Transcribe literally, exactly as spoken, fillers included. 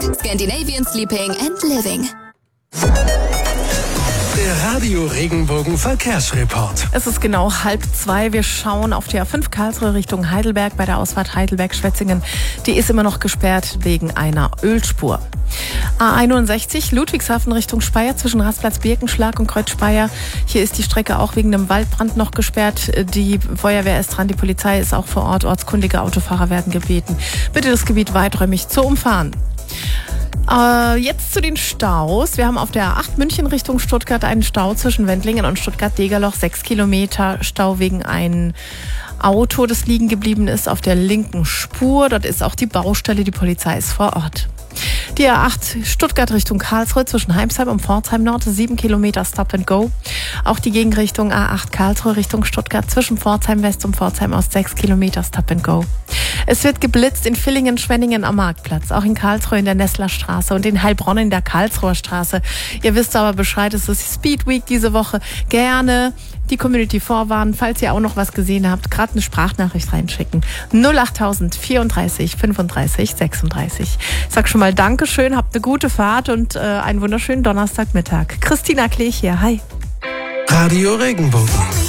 Scandinavian Sleeping and Living. Der Radio Regenbogen Verkehrsreport. Es ist genau halb zwei. Wir schauen auf die A fünf Karlsruhe Richtung Heidelberg bei der Ausfahrt Heidelberg-Schwetzingen. Die ist immer noch gesperrt wegen einer Ölspur. A einundsechzig Ludwigshafen Richtung Speyer zwischen Rastplatz Birkenschlag und Kreuz Speyer. Hier ist die Strecke auch wegen einem Waldbrand noch gesperrt. Die Feuerwehr ist dran, die Polizei ist auch vor Ort. Ortskundige Autofahrer werden gebeten, bitte das Gebiet weiträumig zu umfahren. Äh, jetzt zu den Staus. Wir haben auf der A acht München Richtung Stuttgart einen Stau zwischen Wendlingen und Stuttgart-Degerloch. Sechs Kilometer Stau wegen einem Auto, das liegen geblieben ist auf der linken Spur. Dort ist auch die Baustelle. Die Polizei ist vor Ort. Die A acht Stuttgart Richtung Karlsruhe zwischen Heimsheim und Pforzheim Nord, sieben Kilometer Stop and Go. Auch die Gegenrichtung A acht Karlsruhe Richtung Stuttgart zwischen Pforzheim West und Pforzheim Ost, sechs Kilometer Stop and Go. Es wird geblitzt in Villingen, Schwenningen am Marktplatz, auch in Karlsruhe in der Nesslerstraße und in Heilbronn in der Karlsruher Straße. Ihr wisst aber Bescheid, es ist Speed Week diese Woche. Gerne die Community vorwarnen, falls ihr auch noch was gesehen habt, gerade eine Sprachnachricht reinschicken. null achttausend vierunddreißig fünfunddreißig sechsunddreißig. Ich sag schon mal Dankeschön, habt eine gute Fahrt und äh, einen wunderschönen Donnerstagmittag. Christina Klech hier, hi. Radio Regenbogen.